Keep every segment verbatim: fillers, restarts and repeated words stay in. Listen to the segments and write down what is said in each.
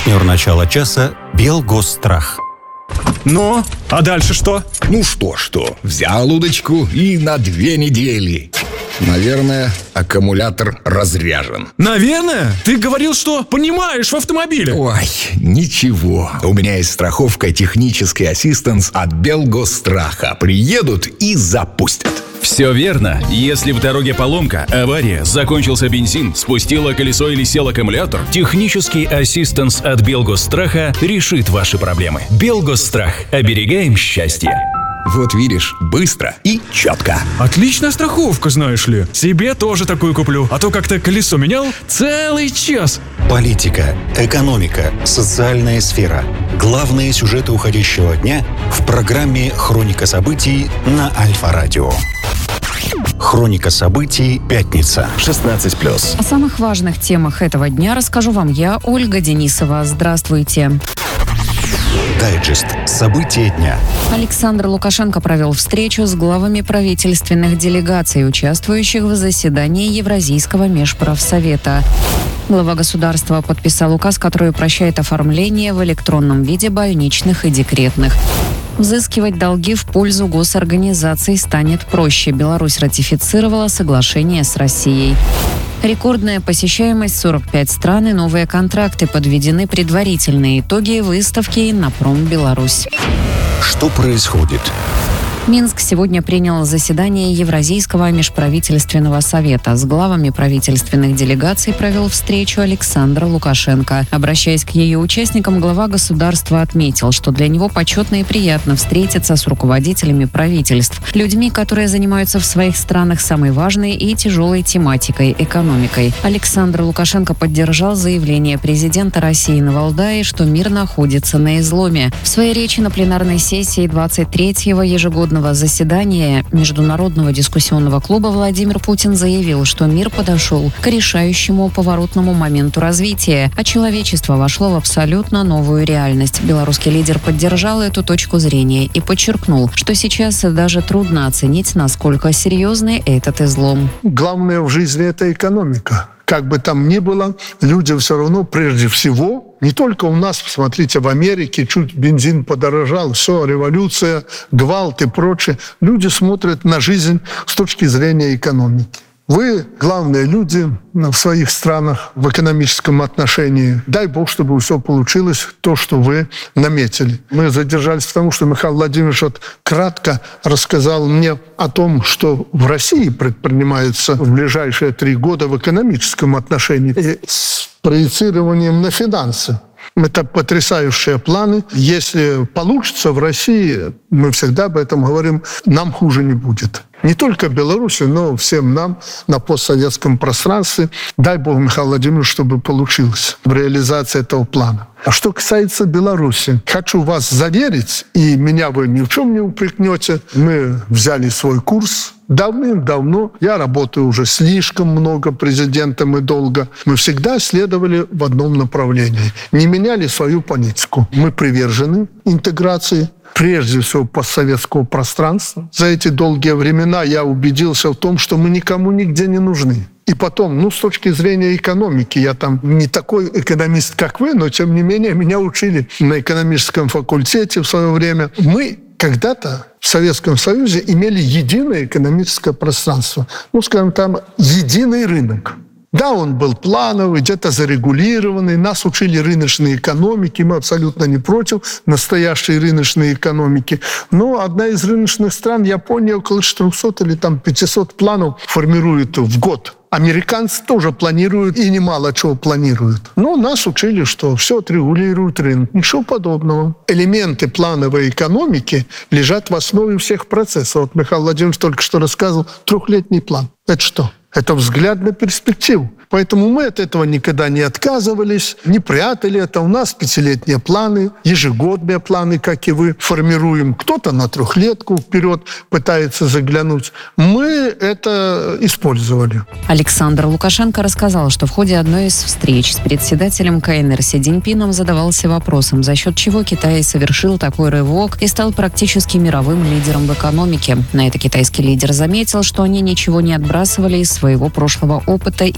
Партнер начала часа «Белгосстрах». Ну, а дальше что? Ну что-что, взял удочку и на две недели. Наверное, аккумулятор разряжен. Наверное? Ты говорил, что понимаешь в автомобиле. Ой, ничего. У меня есть страховка «Технический ассистанс» от Белгосстраха. Приедут и запустят. Все верно. Если в дороге поломка, авария, закончился бензин, спустило колесо или сел аккумулятор, технический ассистанс от Белгосстраха решит ваши проблемы. Белгосстрах. Оберегаем счастье. Вот видишь, быстро и четко. Отличная страховка, знаешь ли. Себе тоже такую куплю. А то как-то колесо менял целый час. Политика, экономика, социальная сфера. Главные сюжеты уходящего дня в программе «Хроника событий» на Альфа-радио. Хроника событий. Пятница. шестнадцать плюс. О самых важных темах этого дня расскажу вам я, Ольга Денисова. Здравствуйте. Дайджест. События дня. Александр Лукашенко провел встречу с главами правительственных делегаций, участвующих в заседании Евразийского межправсовета. Глава государства подписал указ, который упрощает оформление в электронном виде больничных и декретных. Взыскивать долги в пользу госорганизаций станет проще. Беларусь ратифицировала соглашение с Россией. Рекордная посещаемость, сорок пять стран и новые контракты. Подведены предварительные итоги выставки «Иннопром Беларусь». Что происходит? Минск сегодня принял заседание Евразийского межправительственного совета. С главами правительственных делегаций провел встречу Александр Лукашенко. Обращаясь к ее участникам, глава государства отметил, что для него почетно и приятно встретиться с руководителями правительств, людьми, которые занимаются в своих странах самой важной и тяжелой тематикой – экономикой. Александр Лукашенко поддержал заявление президента России на Валдае, что мир находится на изломе. В своей речи на пленарной сессии двадцать третьего ежегодного заседания Международного дискуссионного клуба Владимир Путин заявил, что мир подошел к решающему поворотному моменту развития, а человечество вошло в абсолютно новую реальность. Белорусский лидер поддержал эту точку зрения и подчеркнул, что сейчас даже трудно оценить, насколько серьезный этот излом. Главное в жизни – это экономика. Как бы там ни было, люди все равно прежде всего, не только у нас, посмотрите, в Америке чуть бензин подорожал, все, революция, гвалт и прочее. Люди смотрят на жизнь с точки зрения экономики. Вы главные люди в своих странах в экономическом отношении. Дай Бог, чтобы все получилось, то, что вы наметили. Мы задержались потому, что Михаил Владимирович вот кратко рассказал мне о том, что в России предпринимается в ближайшие три года в экономическом отношении и с проецированием на финансы. Это потрясающие планы. Если получится в России, мы всегда об этом говорим, нам хуже не будет. Не только Беларуси, но всем нам на постсоветском пространстве. Дай Бог, Михаил Владимирович, чтобы получилось в реализации этого плана. А что касается Беларуси, хочу вас заверить, и меня вы ни в чем не упрекнете, мы взяли свой курс. Давным-давно, я работаю уже слишком много президентом и долго, мы всегда следовали в одном направлении, не меняли свою политику. Мы привержены интеграции, прежде всего постсоветского пространства. За эти долгие времена я убедился в том, что мы никому нигде не нужны. И потом, ну, с точки зрения экономики, я там не такой экономист, как вы, но, тем не менее, меня учили на экономическом факультете в свое время. Мы когда-то в Советском Союзе имели единое экономическое пространство. Ну, скажем, там единый рынок. Да, он был плановый, где-то зарегулированный. Нас учили рыночной экономике, мы абсолютно не против настоящей рыночной экономики. Но одна из рыночных стран, Япония, около четырехсот или там пятисот планов формирует в год. Американцы тоже планируют и немало чего планируют. Но нас учили, что все отрегулирует рынок. Ничего подобного. Элементы плановой экономики лежат в основе всех процессов. Вот Михаил Владимирович только что рассказывал трехлетний план. Это что? Это взгляд на перспективу. Поэтому мы от этого никогда не отказывались, не прятали это. У нас пятилетние планы, ежегодные планы, как и вы, формируем. Кто-то на трехлетку вперед пытается заглянуть. Мы это использовали. Александр Лукашенко рассказал, что в ходе одной из встреч с председателем КНР Си Цзиньпином задавался вопросом, за счет чего Китай совершил такой рывок и стал практически мировым лидером в экономике. На это китайский лидер заметил, что они ничего не отбрасывали из своего прошлого опыта и истории.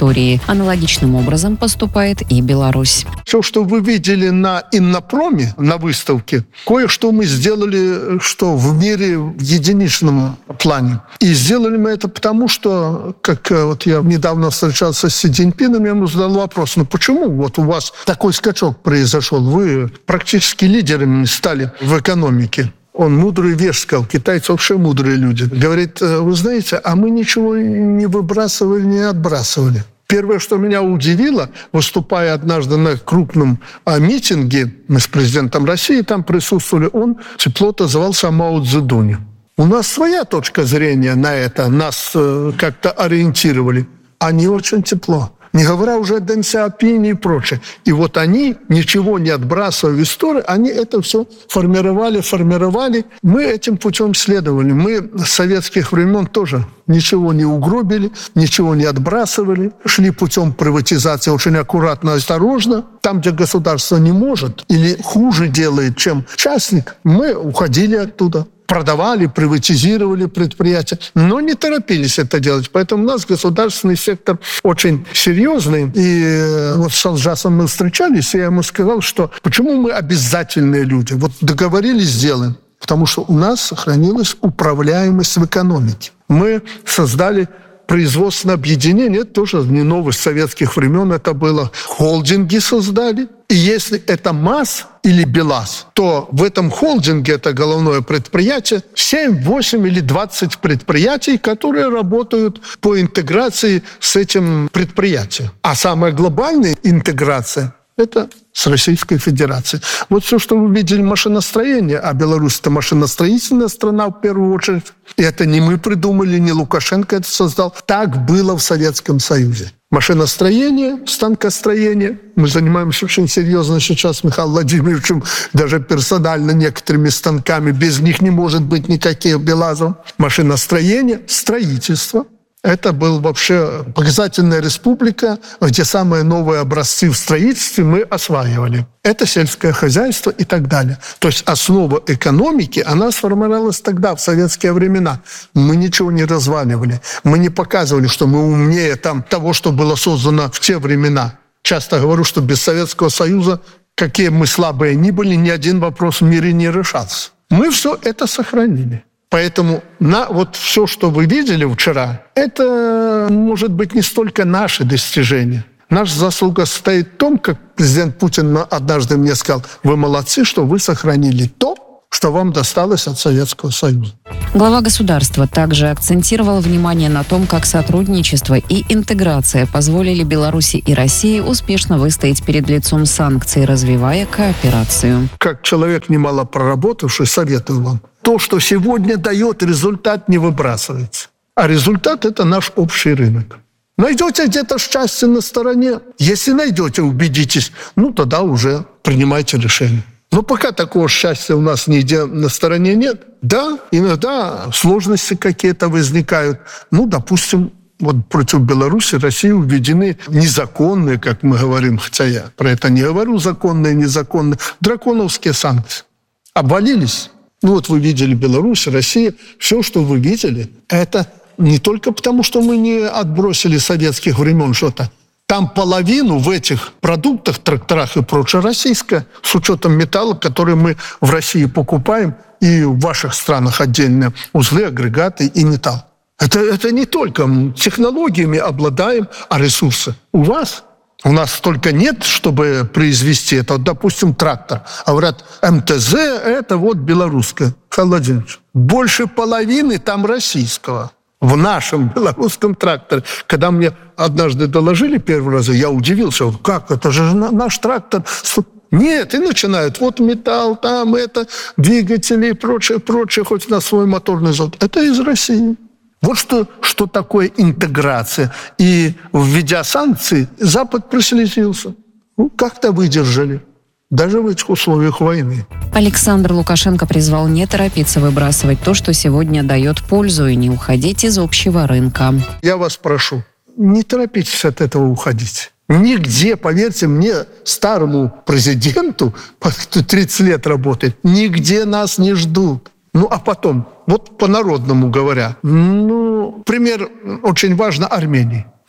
истории. Аналогичным образом поступает и Беларусь. Все, что вы видели на Иннопроме, на выставке, кое-что мы сделали, что в мире в единичном плане. И сделали мы это потому, что, как вот я недавно встречался с Си Цзиньпином, я ему задал вопрос, ну почему вот у вас такой скачок произошел? Вы практически лидерами стали в экономике. Он мудрую вещь сказал, китайцы вообще мудрые люди. Говорит, вы знаете, а мы ничего не выбрасывали, не отбрасывали. Первое, что меня удивило, выступая однажды на крупном а, митинге, мы с президентом России там присутствовали, он тепло отозвался о Мао Цзэдуне. У нас своя точка зрения на это, нас э, как-то ориентировали. Они очень тепло. Не говоря уже о Дэн Сяопине и прочее. И вот они, ничего не отбрасывая в историю, они это все формировали, формировали. Мы этим путем следовали. Мы с советских времен тоже ничего не угробили, ничего не отбрасывали. Шли путем приватизации очень аккуратно, осторожно. Там, где государство не может или хуже делает, чем частник, мы уходили оттуда. Продавали, приватизировали предприятия, но не торопились это делать. Поэтому у нас государственный сектор очень серьезный. И вот с Алжасом мы встречались, и я ему сказал, что почему мы обязательные люди? Вот договорились, сделаем. Потому что у нас сохранилась управляемость в экономике. Мы создали производственное объединение, это тоже не новость советских времен, это было. Холдинги создали. И если это МАЗ или БелАЗ, то в этом холдинге, это головное предприятие, семь, восемь или двадцать предприятий, которые работают по интеграции с этим предприятием. А самая глобальная интеграция – это с Российской Федерацией. Вот все, что вы видели, машиностроение, а Беларусь – это машиностроительная страна в первую очередь. И это не мы придумали, не Лукашенко это создал. Так было в Советском Союзе. Машиностроение, станкостроение. Мы занимаемся очень серьезно сейчас с Михаилом Владимировичем, даже персонально некоторыми станками. Без них не может быть никаких БелАЗов. Машиностроение, строительство. Это был вообще показательная республика, где самые новые образцы в строительстве мы осваивали. Это сельское хозяйство и так далее. То есть основа экономики, она сформировалась тогда, в советские времена. Мы ничего не разваливали. Мы не показывали, что мы умнее там, того, что было создано в те времена. Часто говорю, что без Советского Союза, какие мы слабые ни были, ни один вопрос в мире не решался. Мы все это сохранили. Поэтому на вот все, что вы видели вчера, это, может быть, не столько наши достижения. Наша заслуга состоит в том, как президент Путин однажды мне сказал, вы молодцы, что вы сохранили то, что вам досталось от Советского Союза. Глава государства также акцентировал внимание на том, как сотрудничество и интеграция позволили Беларуси и России успешно выстоять перед лицом санкций, развивая кооперацию. Как человек, немало проработавший, советую вам. То, что сегодня дает результат, не выбрасывается. А результат – это наш общий рынок. Найдете где-то счастье на стороне? Если найдете, убедитесь, ну тогда уже принимайте решение. Но пока такого счастья у нас нигде на стороне нет. Да, иногда сложности какие-то возникают. Ну, допустим, вот против Беларуси, России введены незаконные, как мы говорим, хотя я про это не говорю, законные, незаконные, драконовские санкции. Обвалились. Ну вот вы видели Беларусь, Россия. Все, что вы видели, это не только потому, что мы не отбросили советских времен что-то. Там половину в этих продуктах, тракторах и прочее российское, с учетом металла, который мы в России покупаем, и в ваших странах отдельные узлы, агрегаты и металл. Это, это не только технологиями обладаем, а ресурсы. У вас, у нас столько нет, чтобы произвести это. Вот, допустим, трактор. А говорят, эм тэ зэ – это вот белорусское. Михаил Владимирович, больше половины там российского. В нашем белорусском тракторе. Когда мне однажды доложили первый раз, я удивился. Как? Это же наш трактор. Нет, и начинают. Вот металл, там это, двигатели и прочее, прочее, хоть на свой моторный завод. Это из России. Вот что, что такое интеграция. И введя санкции, Запад прослезился. Ну, как-то выдержали. Даже в этих условиях войны. Александр Лукашенко призвал не торопиться выбрасывать то, что сегодня дает пользу, и не уходить из общего рынка. Я вас прошу, не торопитесь от этого уходить. Нигде, поверьте мне, старому президенту, кто тридцать лет работает, нигде нас не ждут. Ну, а потом, вот по-народному говоря, ну, пример очень важно Армении.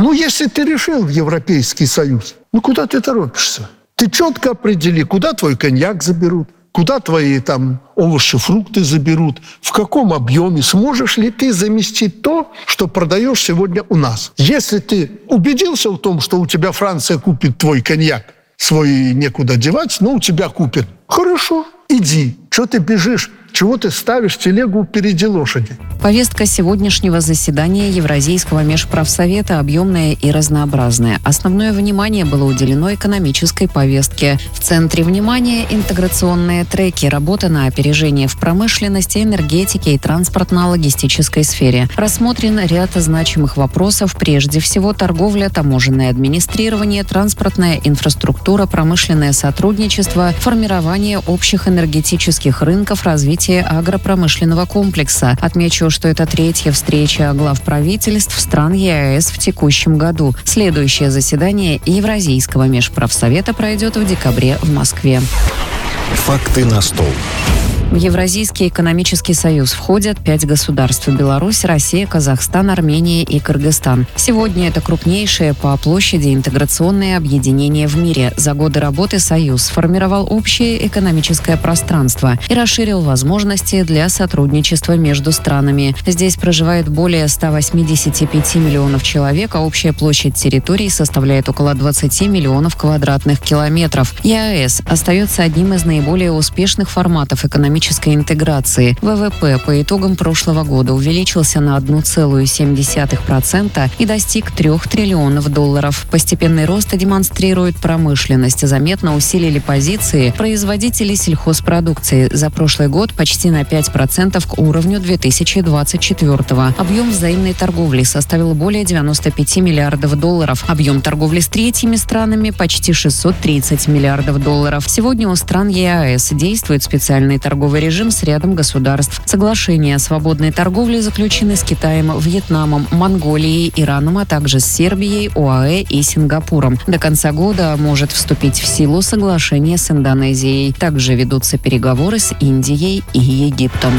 Ну, если ты решил в Европейский Союз, ну куда ты торопишься? Ты четко определи, куда твой коньяк заберут, куда твои там овощи, фрукты заберут, в каком объеме, сможешь ли ты заместить то, что продаешь сегодня у нас. Если ты убедился в том, что у тебя Франция купит твой коньяк, свой некуда девать, но у тебя купит, хорошо, иди. Что ты бежишь? Чего ты ставишь телегу впереди лошади? Повестка сегодняшнего заседания Евразийского межправсовета объемная и разнообразная. Основное внимание было уделено экономической повестке. В центре внимания интеграционные треки, работа на опережение в промышленности, энергетике и транспортно-логистической сфере. Рассмотрен ряд значимых вопросов, прежде всего торговля, таможенное администрирование, транспортная инфраструктура, промышленное сотрудничество, формирование общих энергетических рынков, развитие агропромышленного комплекса. Отмечу, что это третья встреча глав правительств стран ЕАЭС в текущем году. Следующее заседание Евразийского межправсовета пройдет в декабре в Москве. Факты на стол. В Евразийский экономический союз входят пять государств – Беларусь, Россия, Казахстан, Армения и Кыргызстан. Сегодня это крупнейшее по площади интеграционное объединение в мире. За годы работы союз сформировал общее экономическое пространство и расширил возможности для сотрудничества между странами. Здесь проживает более ста восьмидесяти пяти миллионов человек, а общая площадь территории составляет около двадцати миллионов квадратных километров. ЕАЭС остается одним из наиболее успешных форматов экономического интеграции. ВВП по итогам прошлого года увеличился на одна целая семь десятых процента и достиг трех триллионов долларов. Постепенный рост демонстрирует промышленность. Заметно усилили позиции производителей сельхозпродукции. За прошлый год почти на пять процентов к уровню две тысячи двадцать четвёртого. Объем взаимной торговли составил более девяноста пяти миллиардов долларов. Объем торговли с третьими странами почти шестьсот тридцать миллиардов долларов. Сегодня у стран ЕАЭС действует специальный торговый режим с рядом государств. Соглашения о свободной торговле заключены с Китаем, Вьетнамом, Монголией, Ираном, а также с Сербией, ОАЭ и Сингапуром. До конца года может вступить в силу соглашение с Индонезией. Также ведутся переговоры с Индией и Египтом.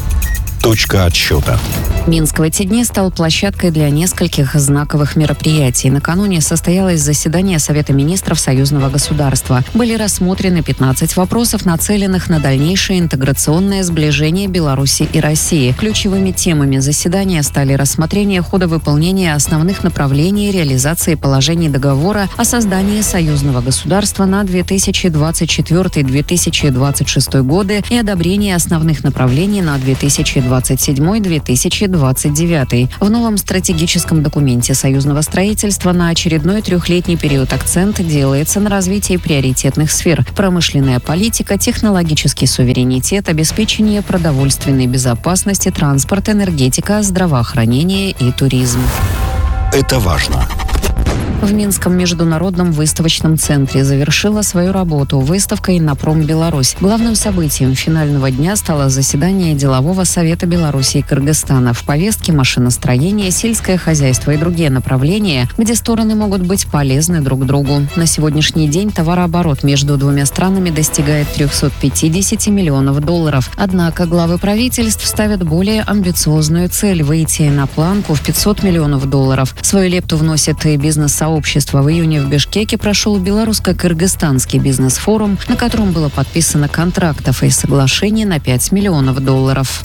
Точка отсчета. Минск в эти дни стал площадкой для нескольких знаковых мероприятий. Накануне состоялось заседание Совета министров союзного государства. Были рассмотрены пятнадцать вопросов, нацеленных на дальнейшее интеграционное сближение Беларуси и России. Ключевыми темами заседания стали рассмотрение хода выполнения основных направлений реализации положений договора о создании союзного государства на две тысячи двадцать четвёртый — две тысячи двадцать шестой годы и одобрение основных направлений на две тысячи двадцать седьмой — две тысячи двадцать девятый. В новом стратегическом документе союзного строительства на очередной трехлетний период акцент делается на развитии приоритетных сфер: промышленная политика, технологический суверенитет, обеспечение продовольственной безопасности, транспорт, энергетика, здравоохранение и туризм. Это важно. В Минском международном выставочном центре завершила свою работу выставка «Иннопром Беларусь». Главным событием финального дня стало заседание Делового совета Беларуси и Кыргызстана. В повестке машиностроение, сельское хозяйство и другие направления, где стороны могут быть полезны друг другу. На сегодняшний день товарооборот между двумя странами достигает трехсот пятидесяти миллионов долларов. Однако главы правительств ставят более амбициозную цель – выйти на планку в пятьсот миллионов долларов. Свою лепту вносит и бизнес-сообщество. Общества. В июне в Бишкеке прошел белорусско-кыргызстанский бизнес-форум, на котором было подписано контрактов и соглашений на пять миллионов долларов.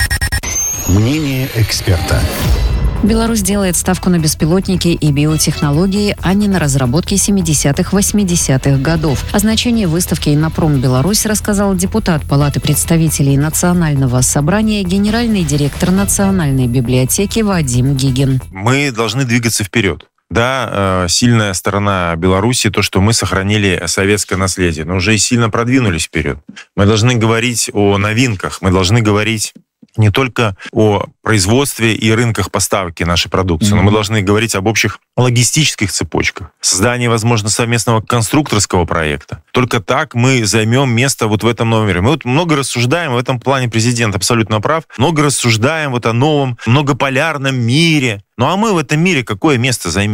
Мнение эксперта. Беларусь делает ставку на беспилотники и биотехнологии, а не на разработки семидесятых-восьмидесятых годов. О значении выставки «Иннопром Беларусь» рассказал депутат Палаты представителей Национального собрания, генеральный директор Национальной библиотеки Вадим Гигин. Мы должны двигаться вперед. Да, сильная сторона Беларуси — то, что мы сохранили советское наследие, но уже и сильно продвинулись вперед. Мы должны говорить о новинках, мы должны говорить не только о производстве и рынках поставки нашей продукции, mm-hmm. но мы должны говорить об общих логистических цепочках, создании, возможно, совместного конструкторского проекта. Только так мы займем место вот в этом новом мире. Мы вот много рассуждаем, в этом плане президент абсолютно прав, много рассуждаем вот о новом многополярном мире. Ну а мы в этом мире какое место займем?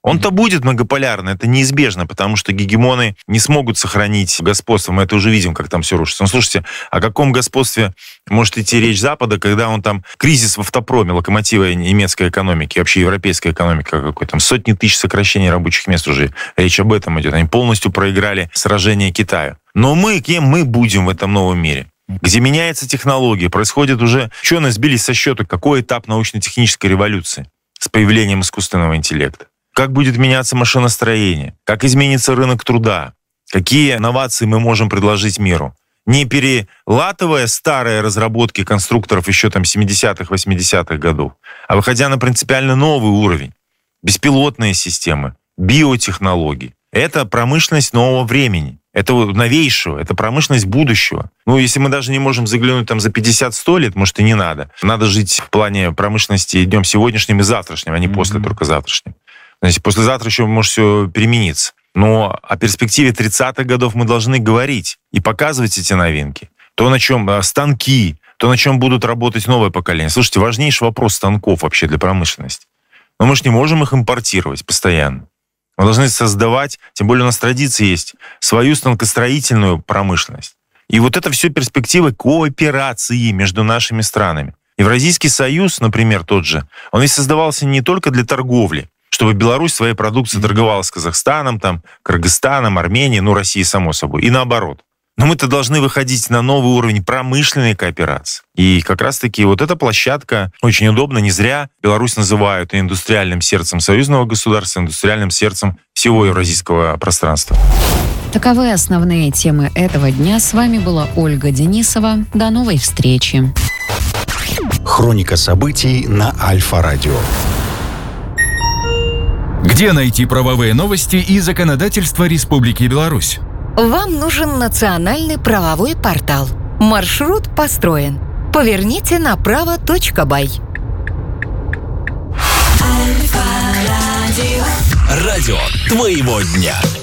Он-то будет многополярный, это неизбежно, потому что гегемоны не смогут сохранить господство. Мы это уже видим, как там все рушится. Ну, слушайте, о каком господстве может идти речь Запада, когда он там кризис в автопроме, локомотива немецкой экономики, вообще европейской экономики какой, там сотни тысяч сокращений рабочих мест уже. Речь об этом идет. Они полностью проиграли сражение Китаю. Но мы, кем мы будем в этом новом мире? Где меняется технология, происходит уже... Ученые сбились со счета, какой этап научно-технической революции с появлением искусственного интеллекта. Как будет меняться машиностроение, как изменится рынок труда, какие инновации мы можем предложить миру. Не перелатывая старые разработки конструкторов еще там семидесятых, восьмидесятых годов, а выходя на принципиально новый уровень. Беспилотные системы, биотехнологии. Это промышленность нового времени. Это новейшего, это промышленность будущего. Ну, если мы даже не можем заглянуть там за пятьдесят-сто лет, может, и не надо. Надо жить в плане промышленности днем сегодняшним и завтрашним, а не mm-hmm. после только завтрашним. Значит, послезавтра еще может все перемениться. Но о перспективе тридцатых годов мы должны говорить и показывать эти новинки. То, на чем станки, то, на чем будут работать новое поколение. Слушайте, важнейший вопрос станков вообще для промышленности. Но мы же не можем их импортировать постоянно. Мы должны создавать, тем более у нас традиции есть, свою станкостроительную промышленность. И вот это все перспективы кооперации между нашими странами. Евразийский союз, например, тот же, он ведь создавался не только для торговли, чтобы Беларусь своей продукцией торговала с Казахстаном, там, Кыргызстаном, Арменией, ну, Россией, само собой, и наоборот. Но мы-то должны выходить на новый уровень промышленной кооперации. И как раз-таки вот эта площадка очень удобна. Не зря Беларусь называют индустриальным сердцем союзного государства, индустриальным сердцем всего евразийского пространства. Таковы основные темы этого дня. С вами была Ольга Денисова. До новой встречи. Хроника событий на Альфа-радио. Где найти правовые новости и законодательство Республики Беларусь? Вам нужен национальный правовой портал. Маршрут построен. Поверните направо точка бай. Радио твоего дня.